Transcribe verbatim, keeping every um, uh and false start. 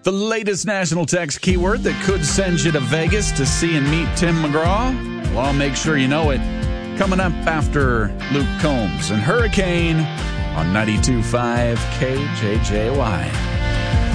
The latest national text keyword that could send you to Vegas to see and meet Tim McGraw? Well, I'll make sure you know it. Coming up after Luke Combs and Hurricane on ninety-two point five K J J Y.